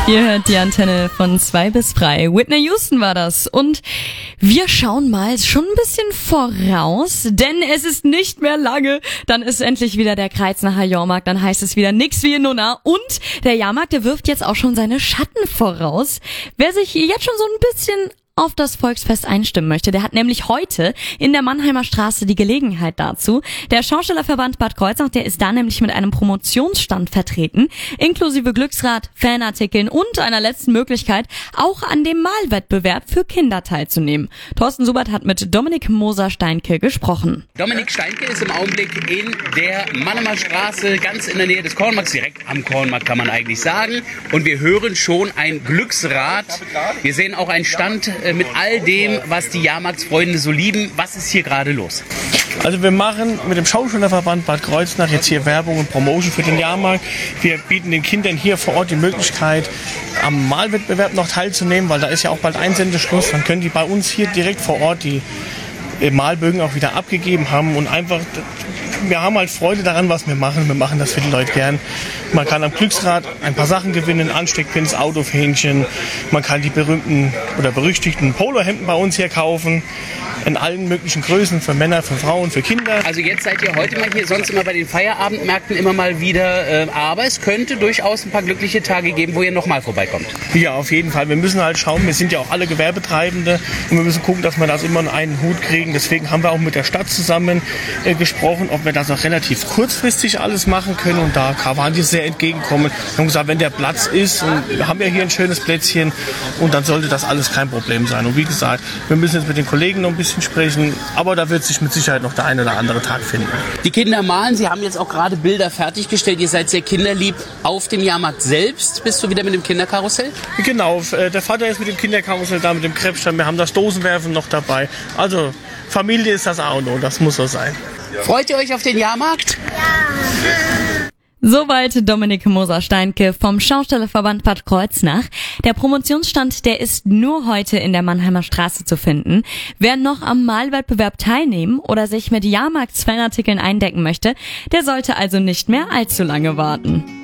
Ihr hört die Antenne von 2 bis frei. Whitney Houston war das. Und wir schauen mal schon ein bisschen voraus, denn es ist nicht mehr lange. Dann ist endlich wieder der Kreuznacher Jahrmarkt. Dann heißt es wieder nix wie Nunna. Und der Jahrmarkt, der wirft jetzt auch schon seine Schatten voraus. Wer sich jetzt schon so ein bisschen auf das Volksfest einstimmen möchte, der hat nämlich heute in der Mannheimer Straße die Gelegenheit dazu. Der Schaustellerverband Bad Kreuznach, der ist da nämlich mit einem Promotionsstand vertreten, inklusive Glücksrad, Fanartikeln und einer letzten Möglichkeit, auch an dem Malwettbewerb für Kinder teilzunehmen. Thorsten Subert hat mit Dominik Moser-Steinke gesprochen. Dominik Steinke ist im Augenblick in der Mannheimer Straße, ganz in der Nähe des Kornmarkts, direkt am Kornmarkt kann man eigentlich sagen. Und wir hören schon ein Glücksrad. Wir sehen auch einen Stand mit all dem, was die Jahrmarktsfreunde so lieben. Was ist hier gerade los? Also wir machen mit dem Schaustellerverband Bad Kreuznach jetzt hier Werbung und Promotion für den Jahrmarkt. Wir bieten den Kindern hier vor Ort die Möglichkeit, am Malwettbewerb noch teilzunehmen, weil da ist ja auch bald Einsendeschluss. Dann können die bei uns hier direkt vor Ort die Malbögen auch wieder abgegeben haben und einfach, wir haben halt Freude daran, was wir machen. Wir machen das für die Leute gern. Man kann am Glücksrad ein paar Sachen gewinnen, Ansteckpins, Autofähnchen. Man kann die berühmten oder berüchtigten Polohemden bei uns hier kaufen. In allen möglichen Größen, für Männer, für Frauen, für Kinder. Also jetzt seid ihr heute mal hier, sonst immer bei den Feierabendmärkten immer mal wieder. Aber es könnte durchaus ein paar glückliche Tage geben, wo ihr nochmal vorbeikommt. Ja, auf jeden Fall. Wir müssen halt schauen, wir sind ja auch alle Gewerbetreibende und wir müssen gucken, dass wir das immer in einen Hut kriegen. Deswegen haben wir auch mit der Stadt zusammen gesprochen, ob wir das auch relativ kurzfristig alles machen können. Und da waren die sehr entgegenkommen. Wir haben gesagt, wenn der Platz ist, und wir haben ja hier ein schönes Plätzchen, und dann sollte das alles kein Problem sein. Und wie gesagt, wir müssen jetzt mit den Kollegen noch ein bisschen sprechen, aber da wird sich mit Sicherheit noch der ein oder andere Tag finden. Die Kinder malen, Sie haben jetzt auch gerade Bilder fertiggestellt. Ihr seid sehr kinderlieb. Auf dem Jahrmarkt selbst bist du wieder mit dem Kinderkarussell? Genau, der Vater ist mit dem Kinderkarussell da, mit dem Krebsstand. Wir haben das Dosenwerfen noch dabei. Also Familie ist das A und O, das muss so sein. Freut ihr euch auf den Jahrmarkt? Ja. Soweit Dominik Moser-Steinke vom Schaustellerverband Bad Kreuznach. Der Promotionsstand, der ist nur heute in der Mannheimer Straße zu finden. Wer noch am Malwettbewerb teilnehmen oder sich mit Jahrmarkts-Fanartikeln eindecken möchte, der sollte also nicht mehr allzu lange warten.